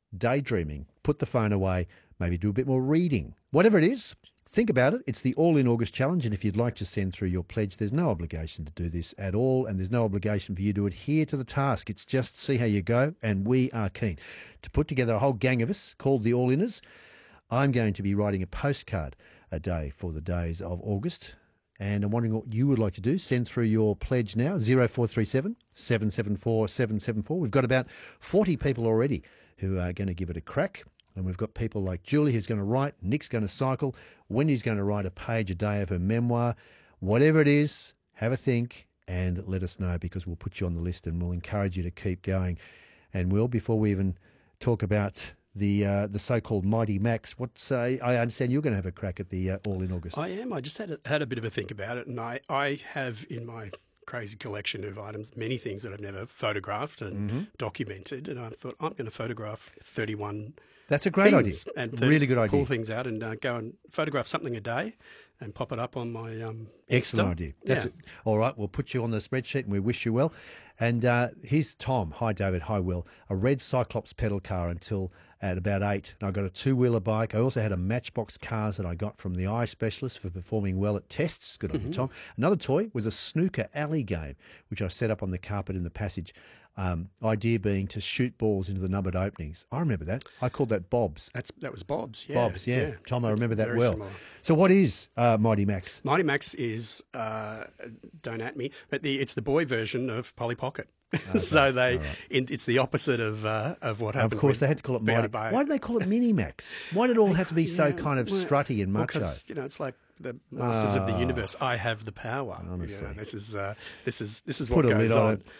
daydreaming, put the phone away, maybe do a bit more reading. Whatever it is, think about it. It's the All In August Challenge, and if you'd like to send through your pledge, there's no obligation to do this at all, and there's no obligation for you to adhere to the task. It's just see how you go, and we are keen to put together a whole gang of us called the All Inners. I'm going to be writing a postcard a day for the days of August, and I'm wondering what you would like to do. Send through your pledge now, 0437 774 774. We've got about 40 people already who are going to give it a crack. And we've got people like Julie who's going to write, Nick's going to cycle, Wendy's going to write a page a day of her memoir. Whatever it is, have a think and let us know, because we'll put you on the list and we'll encourage you to keep going. And Will, before we even talk about the so-called Mighty Max, I understand you're going to have a crack at the All In August. I am. I just had a bit of a think about it, and I have in my crazy collection of items many things that I've never photographed and documented, and I thought I'm going to photograph 31. That's a great idea. And really good idea. Pull things out and go and photograph something a day and pop it up on my Excellent Insta. idea. That's it. All right, we'll put you on the spreadsheet and we wish you well. And here's Tom. Hi, David. Hi, Will. A red Cyclops pedal car until at about 8. And I got a two-wheeler bike. I also had a Matchbox cars that I got from the eye specialist for performing well at tests. Good on you, Tom. Another toy was a snooker alley game, which I set up on the carpet in the passage. Idea being to shoot balls into the numbered openings. I remember that. I called that Bob's. That was Bob's. Yeah. Bob's, yeah. Tom, I remember that very well. similar. So what is Mighty Max? Mighty Max is, don't at me, but it's the boy version of Polly Pocket. Okay. So it's the opposite of what happened. Of course, they had to call it Mighty. Why did they call it Mini Max? Why did it all have to be so kind of strutty and macho? Because it's like the Masters of the Universe. I have the power. Honestly. This is Put what a goes lid on on.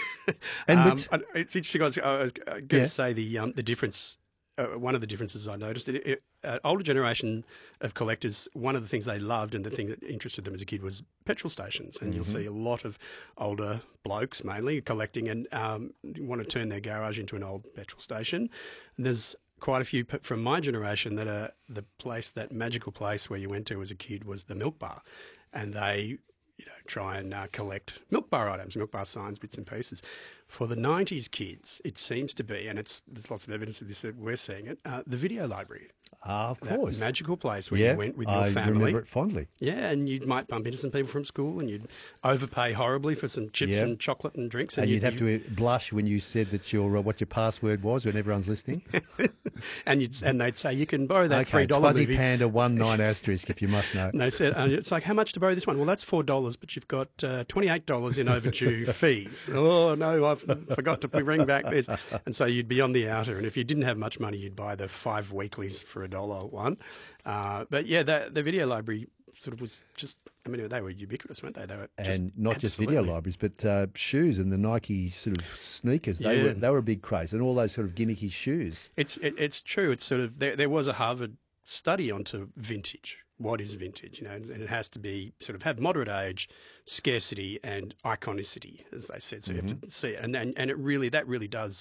And it's interesting. I was going to say the difference. One of the differences I noticed, older generation of collectors, one of the things they loved and the thing that interested them as a kid was petrol stations. And you'll see a lot of older blokes mainly collecting and want to turn their garage into an old petrol station. And there's quite a few from my generation that are that magical place where you went to as a kid was the Milk Bar. And they try and collect Milk Bar items, Milk Bar signs, bits and pieces. For the 90s kids, it seems to be, and there's lots of evidence of this that we're seeing it, the video library. Of course. That magical place where you went with your family. I remember it fondly. Yeah, and you might bump into some people from school and you'd overpay horribly for some chips and chocolate and drinks. And you'd have to blush when you said that what your password was when everyone's listening. and they'd say, you can borrow that $3 it's Fuzzy movie. Panda 19 asterisk if you must know. And they said, it's like, how much to borrow this one? Well, that's $4, but you've got $28 in overdue fees. Oh, no, I've forgot to bring back this. And so you'd be on the outer. And if you didn't have much money, you'd buy the 5 weeklies for $1 one. But yeah, the video library sort of was just, they were ubiquitous, weren't they? They were not just video libraries, but shoes and the Nike sort of sneakers. They were a big craze, and all those sort of gimmicky shoes. It's true. It's sort of there was a Harvard study onto vintage. What is vintage? And it has to be sort of have moderate age, scarcity, and iconicity, as they said. So you have to see it, and it really does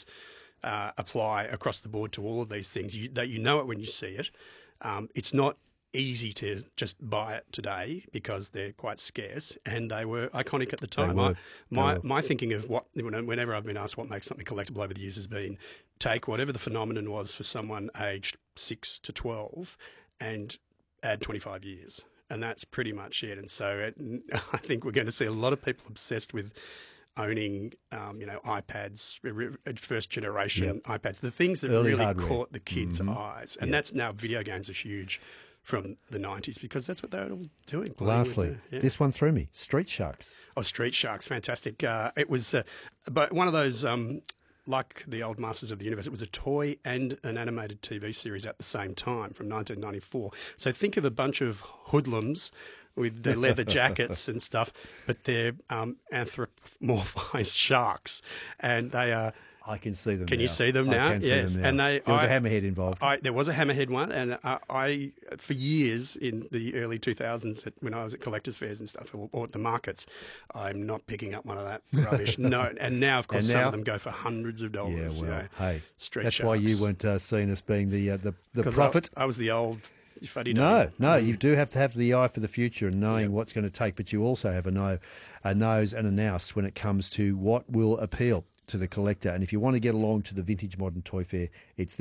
apply across the board to all of these things. That you know it when you see it. It's not easy to just buy it today because they're quite scarce, and they were iconic at the time. My thinking of whenever I've been asked what makes something collectible over the years has been take whatever the phenomenon was for someone aged 6 to 12 and add 25 years. And that's pretty much it. And so I think we're going to see a lot of people obsessed with owning, iPads, first generation iPads, the things that early really hardware. caught the kids' eyes. And that's now video games are huge from the 90s because that's what they were all doing. Lastly, this one threw me. Street Sharks. Oh, Street Sharks, fantastic. It was but one of those, like the old Masters of the Universe, it was a toy and an animated TV series at the same time from 1994. So think of a bunch of hoodlums with their leather jackets and stuff, but they're anthropomorphized sharks, and they are. I can see them. Can now. you see them now? I can see them now. And there was a hammerhead involved. There was a hammerhead one, and I for years in the early 2000s, when I was at collectors' fairs and stuff, or at the markets, I'm not picking up one of that rubbish. No, and now of course some of them go for hundreds of dollars. Yeah, well, hey, Street that's Sharks. why you weren't seen as being the prophet. I was the old. No, you do have to have the eye for the future and knowing what's going to take, but you also have a nose and a nous when it comes to what will appeal to the collector. And if you want to get along to the Vintage Modern Toy Fair, it's